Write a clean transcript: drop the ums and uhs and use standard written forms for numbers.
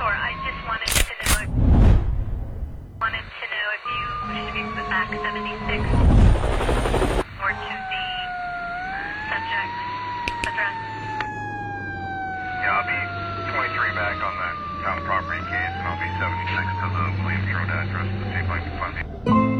Sure, I just wanted to know if you wish to be put back 76 or to the subject's address. Yeah, I'll be 23 back on that town property case, and I'll be 76 to the Williams Road address to see if I can find the...